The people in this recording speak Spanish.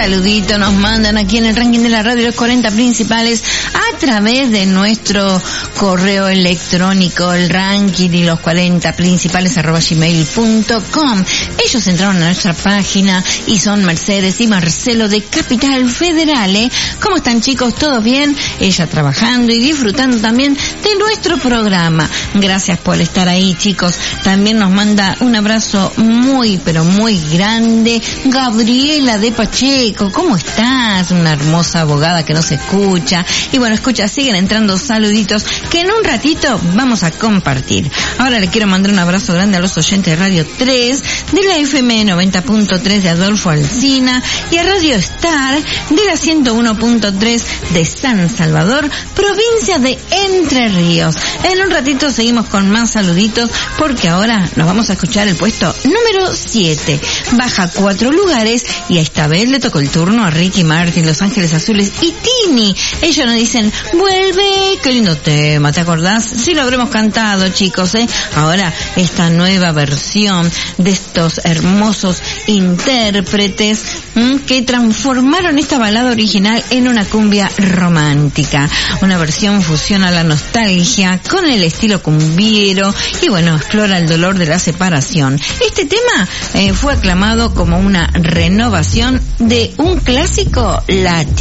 saludito nos mandan aquí en el ranking de la radio, los 40 principales, a través de nuestro correo electrónico, el ranking y los 40 principales @gmail.com. Ellos entraron a nuestra página y son Mercedes y Marcelo de Capital Federal. ¿Cómo están, chicos? ¿Todo bien? Ella trabajando y disfrutando también de nuestro programa. Gracias por estar ahí, chicos. También nos manda un abrazo muy, pero muy grande Gabriela de Pacheco. ¿Cómo estás? Una hermosa abogada que nos escucha. Y bueno, escucha, siguen entrando saluditos que en un ratito vamos a compartir. Ahora le quiero mandar un abrazo grande a los oyentes de Radio 3, de la FM 90.3 de Adolfo Alsina y a Radio Star de la 101.3 de San Salvador, provincia de Entre Ríos. En un ratito seguimos con más saluditos porque ahora nos vamos a escuchar el puesto número 7. Baja 4 lugares y esta vez le tocó el turno a Ricky Martin, Los Ángeles Azules y Tini. Ellos nos dicen, vuelve, qué lindo tema, ¿te acordás? Sí, lo habremos cantado, chicos, Ahora esta nueva versión de estos hermosos intérpretes que transformaron esta balada original en una cumbia romántica. Una versión fusiona la nostalgia con el estilo cumbiero y bueno, explora el dolor de la separación. Este tema fue aclamado como una renovación de un clásico latino.